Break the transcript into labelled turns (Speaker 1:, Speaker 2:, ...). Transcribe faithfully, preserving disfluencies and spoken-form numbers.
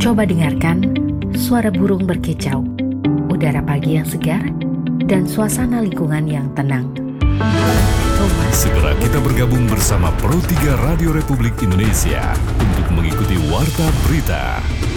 Speaker 1: Coba dengarkan suara burung berkicau, udara pagi yang segar, dan suasana lingkungan yang tenang. Thomas.
Speaker 2: Segera kita bergabung bersama Pro tiga Radio Republik Indonesia untuk mengikuti Warta Berita.